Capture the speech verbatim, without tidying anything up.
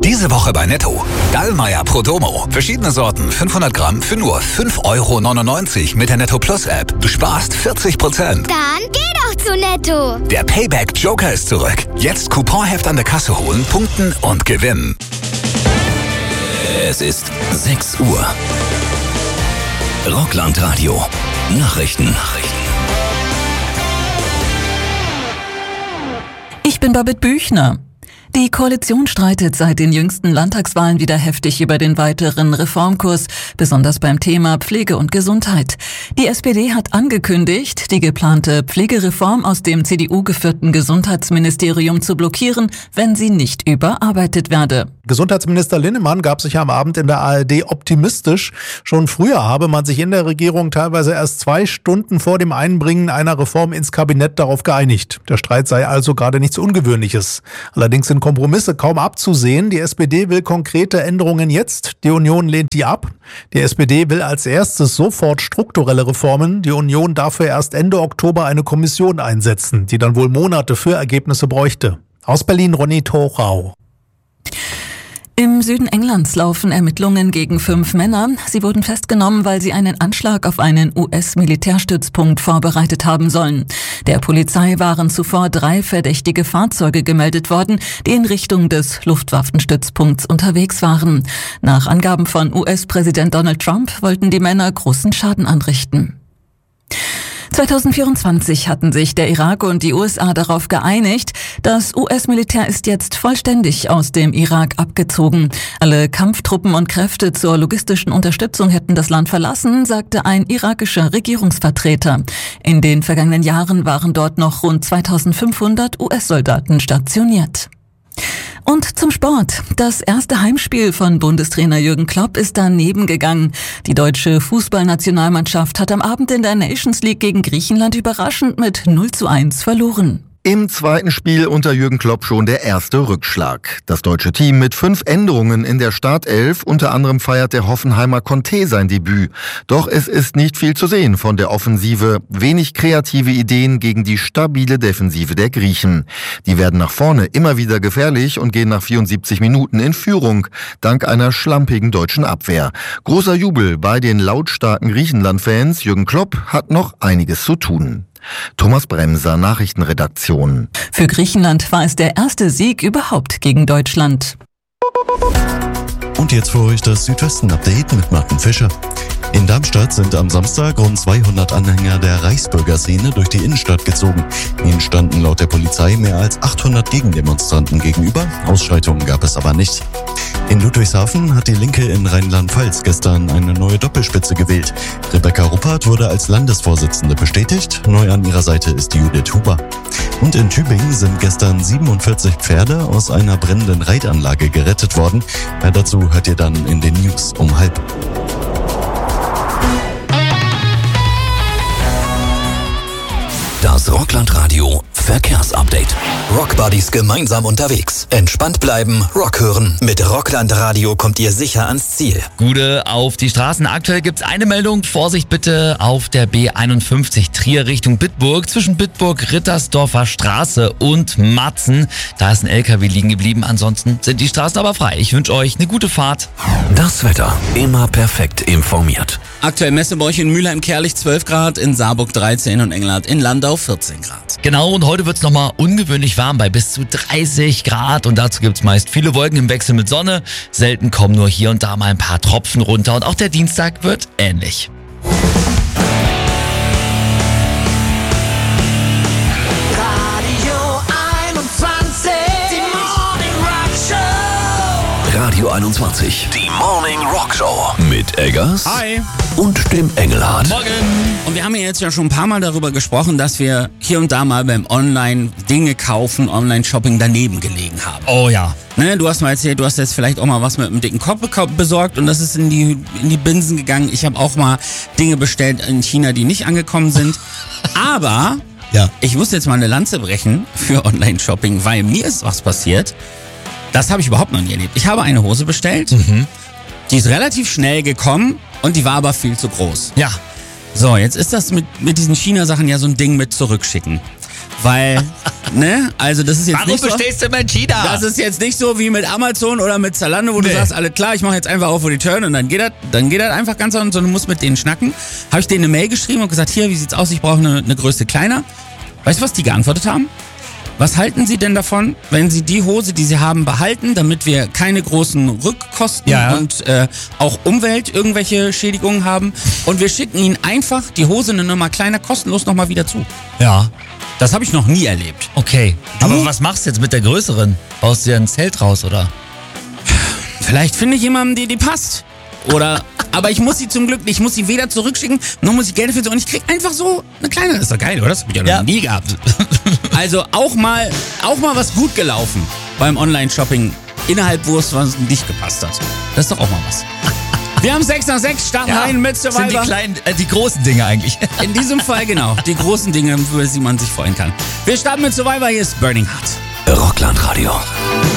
Diese Woche bei Netto. Dallmayr Pro Domo. Verschiedene Sorten, fünfhundert Gramm für nur fünf Euro neunundneunzig mit der Netto Plus App. Du sparst vierzig Prozent. Dann geh doch zu Netto. Der Payback Joker ist zurück. Jetzt Couponheft an der Kasse holen, punkten und gewinnen. Es ist sechs Uhr. Rockland-Radio. Nachrichten. Nachrichten. Ich bin Babette Büchner. Die Koalition streitet seit den jüngsten Landtagswahlen wieder heftig über den weiteren Reformkurs, besonders beim Thema Pflege und Gesundheit. Die S P D hat angekündigt, die geplante Pflegereform aus dem C D U-geführten Gesundheitsministerium zu blockieren, wenn sie nicht überarbeitet werde. Gesundheitsminister Linnemann gab sich am Abend in der A R D optimistisch. Schon früher habe man sich in der Regierung teilweise erst zwei Stunden vor dem Einbringen einer Reform ins Kabinett darauf geeinigt. Der Streit sei also gerade nichts Ungewöhnliches. Allerdings sind Kompromisse kaum abzusehen. Die S P D will konkrete Änderungen jetzt. Die Union lehnt die ab. Die S P D will als erstes sofort strukturelle Reformen. Die Union dafür erst Ende Oktober eine Kommission einsetzen, die dann wohl Monate für Ergebnisse bräuchte. Aus Berlin Ronny Thorau. Im Süden Englands laufen Ermittlungen gegen fünf Männer. Sie wurden festgenommen, weil sie einen Anschlag auf einen U S-Militärstützpunkt vorbereitet haben sollen. Der Polizei waren zuvor drei verdächtige Fahrzeuge gemeldet worden, die in Richtung des Luftwaffenstützpunkts unterwegs waren. Nach Angaben von U S-Präsident Donald Trump wollten die Männer großen Schaden anrichten. zwanzig vierundzwanzig hatten sich der Irak und die U S A darauf geeinigt, das U S-Militär ist jetzt vollständig aus dem Irak abgezogen. Alle Kampftruppen und Kräfte zur logistischen Unterstützung hätten das Land verlassen, sagte ein irakischer Regierungsvertreter. In den vergangenen Jahren waren dort noch rund zweitausendfünfhundert U S-Soldaten stationiert. Und zum Sport. Das erste Heimspiel von Bundestrainer Jürgen Klopp ist daneben gegangen. Die deutsche Fußballnationalmannschaft hat am Abend in der Nations League gegen Griechenland überraschend mit null zu eins verloren. Im zweiten Spiel unter Jürgen Klopp schon der erste Rückschlag. Das deutsche Team mit fünf Änderungen in der Startelf, unter anderem feiert der Hoffenheimer Conte sein Debüt. Doch es ist nicht viel zu sehen von der Offensive, wenig kreative Ideen gegen die stabile Defensive der Griechen. Die werden nach vorne immer wieder gefährlich und gehen nach vierundsiebzig Minuten in Führung, dank einer schlampigen deutschen Abwehr. Großer Jubel bei den lautstarken Griechenland-Fans. Jürgen Klopp hat noch einiges zu tun. Thomas Bremser, Nachrichtenredaktion. Für Griechenland war es der erste Sieg überhaupt gegen Deutschland. Und jetzt für euch das Südwesten-Update mit Martin Fischer. In Darmstadt sind am Samstag rund zweihundert Anhänger der Reichsbürgerszene durch die Innenstadt gezogen. Ihnen standen laut der Polizei mehr als achthundert Gegendemonstranten gegenüber. Ausschreitungen gab es aber nicht. In Ludwigshafen hat die Linke in Rheinland-Pfalz gestern eine neue Doppelspitze gewählt. Rebecca Ruppert wurde als Landesvorsitzende bestätigt. Neu an ihrer Seite ist Judith Huber. Und in Tübingen sind gestern siebenundvierzig Pferde aus einer brennenden Reitanlage gerettet worden. Ja, dazu hört ihr dann in den News um halb. Das Rockland-Radio Verkehrsupdate. Rockbuddies gemeinsam unterwegs. Entspannt bleiben, Rock hören. Mit Rockland-Radio kommt ihr sicher ans Ziel. Gute auf die Straßen. Aktuell gibt's eine Meldung. Vorsicht bitte auf der B einundfünfzig Trier Richtung Bitburg. Zwischen Bitburg, Rittersdorfer Straße und Matzen. Da ist ein L K W liegen geblieben. Ansonsten sind die Straßen aber frei. Ich wünsche euch eine gute Fahrt. Das Wetter. Immer perfekt informiert. Aktuell Messebäuche in Mülheim-Kerlich zwölf Grad, in Saarburg dreizehn und Engelhardt in Landau vierzehn Grad. Genau, und heute wird's nochmal ungewöhnlich warm bei bis zu dreißig Grad. Und dazu gibt's meist viele Wolken im Wechsel mit Sonne. Selten kommen nur hier und da mal ein paar Tropfen runter. Und auch der Dienstag wird ähnlich. Radio einundzwanzig. Die Morning Rock Show. Mit Eggers. Hi. Und dem Engelhardt. Morgen. Und wir haben ja jetzt ja schon ein paar Mal darüber gesprochen, dass wir hier und da mal beim Online Dinge kaufen, Online-Shopping daneben gelegen haben. Oh ja. Ne, du hast mal erzählt, du hast jetzt vielleicht auch mal was mit einem dicken Kopf besorgt und das ist in die, in die Binsen gegangen. Ich habe auch mal Dinge bestellt in China, die nicht angekommen sind. Aber ja. Ich muss jetzt mal eine Lanze brechen für Online-Shopping, weil mir ist was passiert. Das habe ich überhaupt noch nie erlebt. Ich habe eine Hose bestellt, mhm. Die ist relativ schnell gekommen und die war aber viel zu groß. Ja. So, jetzt ist das mit, mit diesen China-Sachen ja so ein Ding mit zurückschicken. Weil, ne, also das ist jetzt Warum nicht so... bestellst du immer in China? Das ist jetzt nicht so wie mit Amazon oder mit Zalando, wo nee. du sagst, alle klar, ich mache jetzt einfach auf Return und dann geht das, dann geht das einfach ganz an, sondern du musst mit denen schnacken. Habe ich denen eine Mail geschrieben und gesagt, hier, wie sieht's aus, ich brauche eine, eine Größe kleiner. Weißt du, was die geantwortet haben? Was halten Sie denn davon, wenn Sie die Hose, die Sie haben, behalten, damit wir keine großen Rückkosten ja. und äh, auch Umwelt irgendwelche Schädigungen haben und wir schicken Ihnen einfach die Hose eine Nummer kleiner kostenlos nochmal wieder zu. Ja. Das habe ich noch nie erlebt. Okay. Du? Aber was machst du jetzt mit der größeren? Baust du dir ein Zelt raus, oder? Vielleicht finde ich jemanden, der die passt. Oder, aber ich muss sie zum Glück, ich muss sie weder zurückschicken, noch muss ich Geld dafür, und ich krieg einfach so eine kleine. Das ist doch geil, oder? Das hab ich ja noch ja. nie gehabt. Also auch mal, auch mal was gut gelaufen beim Online-Shopping innerhalb, wo es was nicht gepasst hat. Das ist doch auch mal was. Wir haben sechs nach sechs, starten ja, rein mit Survivor. Das sind die kleinen, äh, die großen Dinge eigentlich. In diesem Fall genau, die großen Dinge, über die man sich freuen kann. Wir starten mit Survivor, hier ist Burning Heart. Rockland Radio.